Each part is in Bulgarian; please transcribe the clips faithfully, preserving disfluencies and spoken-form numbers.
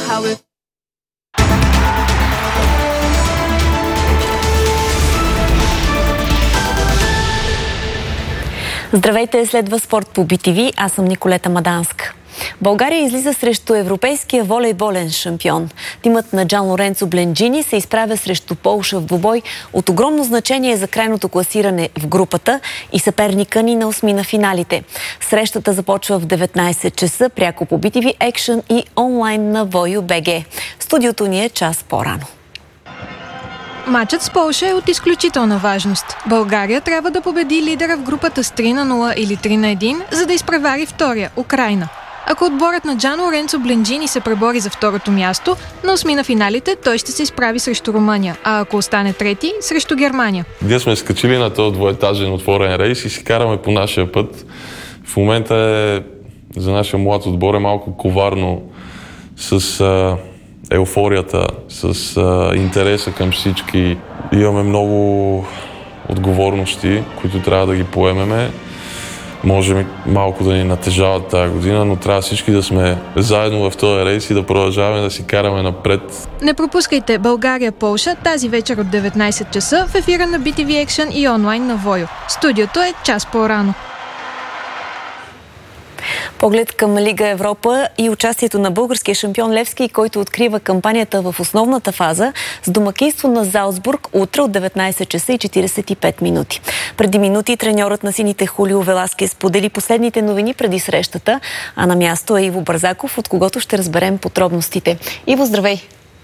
how it... Здравейте, следва спорт по Би Ти Ви. Аз съм Николета Маданска. България излиза срещу европейския волейболен шампион. Тимът на Джан Лоренцо Бленджини се изправя срещу Полша в двубой от огромно значение за крайното класиране в групата и съперника ни на осми на финалите. Срещата започва в деветнайсет часа, пряко по Би Ти Ви Екшън и онлайн на Вою точка Би Джи. Студиото ни е час по-рано. Матчът с Полша е от изключителна важност. България трябва да победи лидера в групата с три на нула или три на едно, за да изпревари втория – Украйна. Ако отборът на Джан Лоренцо Бленджини се пребори за второто място, на осми на финалите той ще се изправи срещу Румъния, а ако остане трети – срещу Германия. Ние сме скачили на този двоетажен отворен рейс и си караме по нашия път. В момента е, за нашия млад отбор е малко коварно с а, еуфорията, с а, интереса към всички. Имаме много отговорности, които трябва да ги поемеме. Може малко да ни натежават тази година, но трябва всички да сме заедно в този рейс и да продължаваме да си караме напред. Не пропускайте България-Полша тази вечер от деветнайсет часа в ефира на Би Ти Ви Екшън и онлайн на Войо. Студиото е час по-рано. Поглед към Лига Европа и участието на българския шампион Левски, който открива кампанията в основната фаза с домакинство на Залцбург утре от деветнайсет часа и четирийсет и пет минути. Преди минути треньорът на сините Хулио Веласкес сподели последните новини преди срещата, а на място е Иво Бързаков, от когото ще разберем подробностите. Иво, здравей!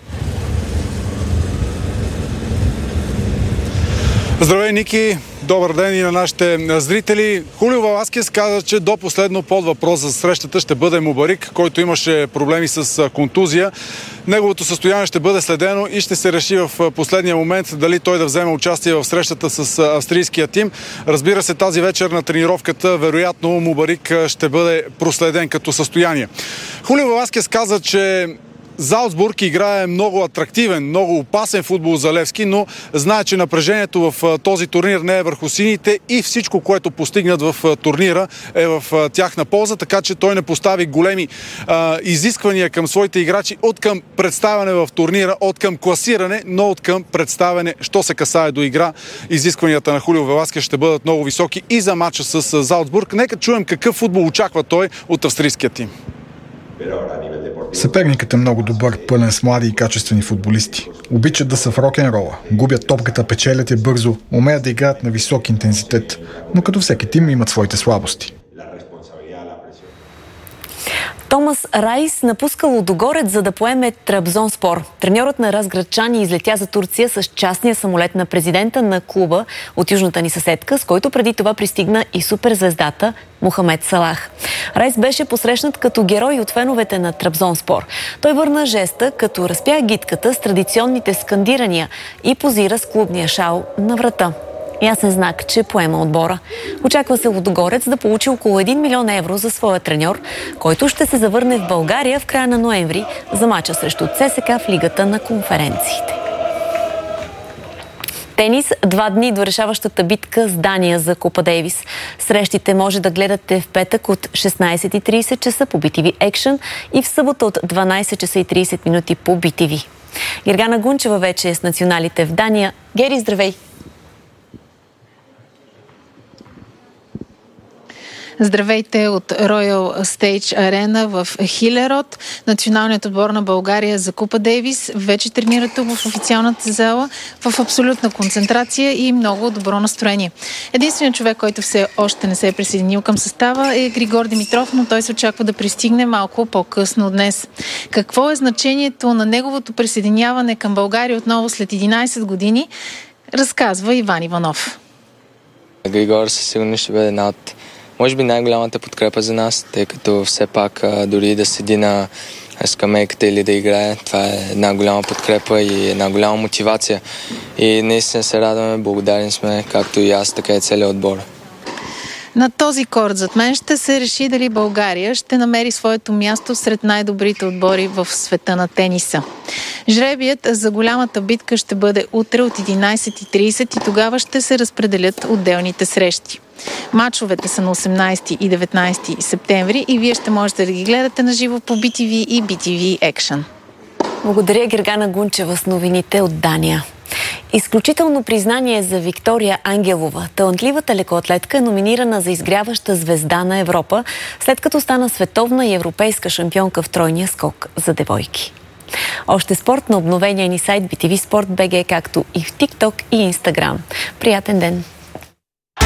Здравей, Ники! Добър ден и на нашите зрители. Хулио Веласкес каза, че до последно под въпрос за срещата ще бъде Мубарик, който имаше проблеми с контузия. Неговото състояние ще бъде следено и ще се реши в последния момент дали той да вземе участие в срещата с австрийския тим. Разбира се, тази вечер на тренировката вероятно Мубарик ще бъде проследен като състояние. Хулио Веласкес каза, че Залцбург играе много атрактивен, много опасен футбол за Левски, но знае, че напрежението в този турнир не е върху сините и всичко, което постигнат в турнира, е в тяхна полза, така че той не постави големи а, изисквания към своите играчи от към представяне в турнира, от към класиране, но от към представяне, що се касае до игра. Изискванията на Хулио Веласкес ще бъдат много високи и за матча с Залцбург. Нека чуем какъв футбол очаква той от австрийския тим. Съперникът е много добър, пълен с млади и качествени футболисти. Обичат да са в рок-н-рола, губят топката, печелят я бързо, умеят да играят на висок интензитет, но като всеки тим имат своите слабости. Томас Райс напуска Лудогорец, за да поеме Трабзонспор. Треньорът на разградчани излетя за Турция с частния самолет на президента на клуба от южната ни съседка, с който преди това пристигна и суперзвездата Мохамед Салах. Райс беше посрещнат като герой от феновете на Трабзонспор. Той върна жеста, като разпя гитката с традиционните скандирания и позира с клубния шал на врата. Ясен знак, че поема отбора. Очаква се Лудогорец да получи около един милион евро за своя треньор, който ще се завърне в България в края на ноември за мача срещу ЦСКА в Лигата на конференциите. Тенис. Два дни до решаващата битка с Дания за Купа Дейвис. Срещите може да гледате в петък от шестнайсет и трийсет часа по Би Ти Ви Екшън и в събота от дванайсет часа и трийсет минути по Би Ти Ви. Гергана Гунчева вече е с националите в Дания. Гери, здравей! Здравейте от Royal Stage Arena в Хилерод. Националният отбор на България за Купа Дейвис вече тренира тук в официалната зала в абсолютна концентрация и много добро настроение. Единственият човек, който все още не се е присъединил към състава, е Григор Димитров, но той се очаква да пристигне малко по-късно днес. Какво е значението на неговото присъединяване към България отново след единайсет години, разказва Иван Иванов. Григор със сигурност ще бъде една от може би най-голямата подкрепа за нас, тъй като все пак дори да седи на скамейката или да играе, това е една голяма подкрепа и една голяма мотивация. И наистина се радваме, благодарни сме, както и аз, така и целият отбор. На този корт зад мен ще се реши дали България ще намери своето място сред най-добрите отбори в света на тениса. Жребият за голямата битка ще бъде утре от единайсет и трийсет и тогава ще се разпределят отделните срещи. Мачовете са на осемнайсети и деветнайсети септември и вие ще можете да ги гледате на живо по Би Ти Ви и Би Ти Ви Екшън. Благодаря, Гергана Гунчева с новините от Дания. Изключително признание за Виктория Ангелова. Талантливата лекоатлетка е номинирана за изгряваща звезда на Европа, след като стана световна и европейска шампионка в тройния скок за девойки. Още спорт на обновения ни сайт би ти ви Спорт точка би джи, както и в TikTok и Instagram. Приятен ден!